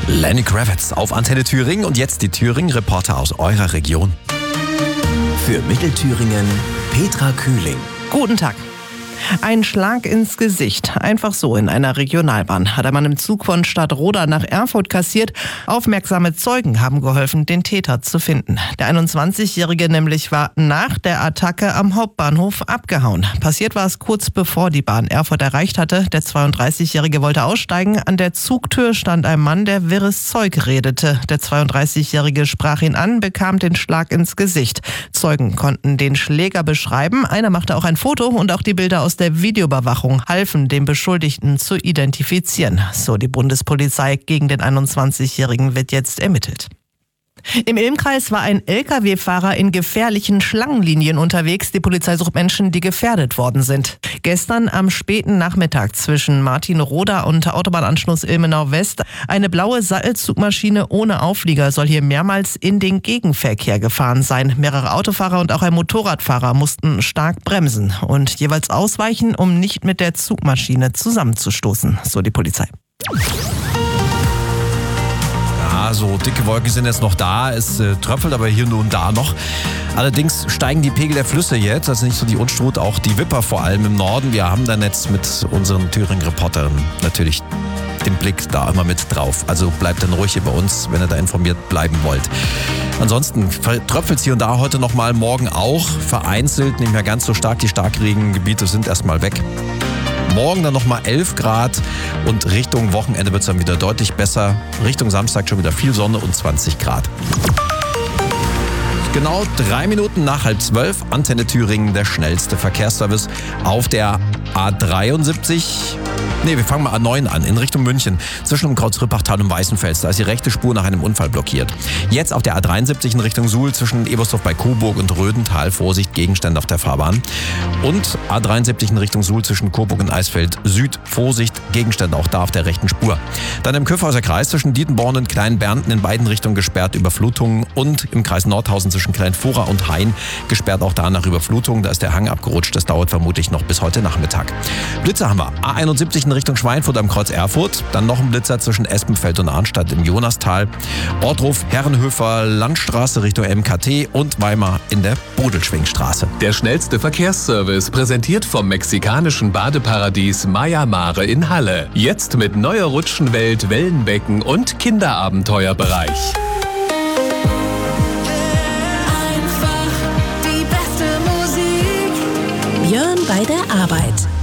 Lenny Kravitz auf Antenne Thüringen und jetzt die Thüringen-Reporter aus eurer Region. Für Mittelthüringen Petra Kühling. Guten Tag. Ein Schlag ins Gesicht, einfach so in einer Regionalbahn, hat ein Mann im Zug von Stadtroda nach Erfurt kassiert. Aufmerksame Zeugen haben geholfen, den Täter zu finden. Der 21-Jährige nämlich war nach der Attacke am Hauptbahnhof abgehauen. Passiert war es kurz bevor die Bahn Erfurt erreicht hatte. Der 32-Jährige wollte aussteigen. An der Zugtür stand ein Mann, der wirres Zeug redete. Der 32-Jährige sprach ihn an, bekam den Schlag ins Gesicht. Zeugen konnten den Schläger beschreiben. Einer machte auch ein Foto und auch die Bilder aus der Videoüberwachung halfen, den Beschuldigten zu identifizieren. So die Bundespolizei. Gegen den 21-Jährigen wird jetzt ermittelt. Im Ilmkreis war ein Lkw-Fahrer in gefährlichen Schlangenlinien unterwegs. Die Polizei sucht Menschen, die gefährdet worden sind. Gestern am späten Nachmittag zwischen Martinroda und Autobahnanschluss Ilmenau West eine blaue Sattelzugmaschine ohne Auflieger soll hier mehrmals in den Gegenverkehr gefahren sein. Mehrere Autofahrer und auch ein Motorradfahrer mussten stark bremsen und jeweils ausweichen, um nicht mit der Zugmaschine zusammenzustoßen, so die Polizei. So dicke Wolken sind jetzt noch da, es tröpfelt aber hier nur und da noch. Allerdings steigen die Pegel der Flüsse jetzt, also nicht so die Unstrut, auch die Wipper vor allem im Norden. Wir haben dann jetzt mit unseren Thüringen-Reportern natürlich den Blick da immer mit drauf. Also bleibt dann ruhig hier bei uns, wenn ihr da informiert bleiben wollt. Ansonsten tröpfelt es hier und da heute nochmal, morgen auch. Vereinzelt, nicht mehr ganz so stark. Die Starkregengebiete sind erstmal weg. Morgen dann nochmal 11 Grad und Richtung Wochenende wird es dann wieder deutlich besser. Richtung Samstag schon wieder viel Sonne und 20 Grad. Genau 3 Minuten nach 11:30, Antenne Thüringen, der schnellste Verkehrsservice auf der A73. Wir fangen mal A9 an, in Richtung München. Zwischen dem Kreuz-Rippachtal und Weißenfels, da ist die rechte Spur nach einem Unfall blockiert. Jetzt auf der A73 in Richtung Suhl zwischen Ebersdorf bei Coburg und Rödental. Vorsicht, Gegenstände auf der Fahrbahn. Und A73 in Richtung Suhl zwischen Coburg und Eisfeld Süd. Vorsicht, Gegenstände auch da auf der rechten Spur. Dann im Kyffhäuser Kreis zwischen Dietenborn und Kleinbernten in beiden Richtungen gesperrt, Überflutungen. Und im Kreis Nordhausen zwischen Kleinfura und Hain gesperrt auch da nach Überflutungen. Da ist der Hang abgerutscht. Das dauert vermutlich noch bis heute Nachmittag. Blitzer haben wir. A71 in Richtung Schweinfurt am Kreuz Erfurt. Dann noch ein Blitzer zwischen Espenfeld und Arnstadt im Jonastal. Ortruf, Herrenhöfer, Landstraße Richtung MKT und Weimar in der Bodelschwingstraße. Der schnellste Verkehrsservice präsentiert vom mexikanischen Badeparadies Maya Mare in Halle. Jetzt mit neuer Rutschenwelt, Wellenbecken und Kinderabenteuerbereich. Björn bei der Arbeit.